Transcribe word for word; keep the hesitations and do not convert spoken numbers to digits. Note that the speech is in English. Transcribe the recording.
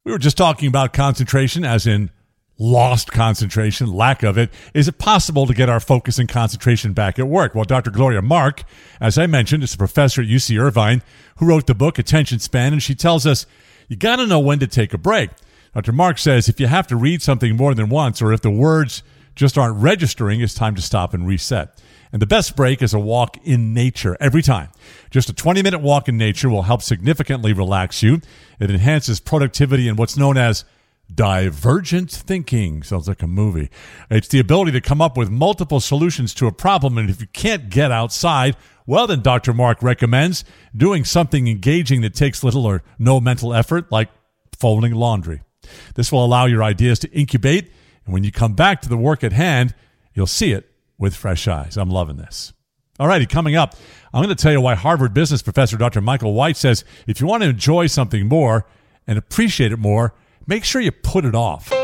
We were just talking about concentration, as in lost concentration, lack of it. Is it possible to get our focus and concentration back at work? Well, Doctor Gloria Mark, as I mentioned, is a professor at U C Irvine who wrote the book Attention Span, and she tells us you got to know when to take a break. Doctor Mark says if you have to read something more than once, or if the words just aren't registering, it's time to stop and reset. And the best break is a walk in nature every time. Just a twenty-minute walk in nature will help significantly relax you. It enhances productivity and what's known as divergent thinking. Sounds like a movie. It's the ability to come up with multiple solutions to a problem, and if you can't get outside, well, then Doctor Mark recommends doing something engaging that takes little or no mental effort, like folding laundry. This will allow your ideas to incubate, and when you come back to the work at hand, you'll see it with fresh eyes. I'm loving this. All righty, coming up, I'm going to tell you why Harvard business professor Doctor Michael White says if you want to enjoy something more and appreciate it more, make sure you put it off.